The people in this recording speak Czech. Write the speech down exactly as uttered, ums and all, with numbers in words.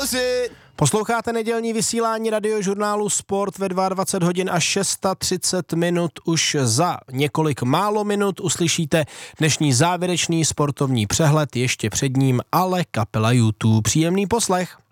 Pusy! Posloucháte nedělní vysílání radiožurnálu Sport ve dvacet dva hodin a třicet šest minut. Už za několik málo minut uslyšíte dnešní závěrečný sportovní přehled, ještě před ním ale kapela YouTube. Příjemný poslech.